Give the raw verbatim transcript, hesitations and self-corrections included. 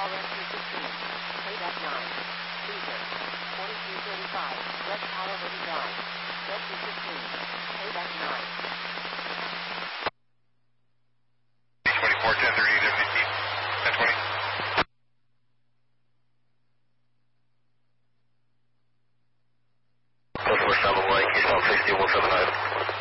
R S two fifteen, payback nine, Cruiser, forty-three thirty-five, West Palo Verde Drive, Red two fifteen, payback nine. twenty-four, ten thirty, W T, ten twenty. Customer seven one, Keystone sixty, one seven nine.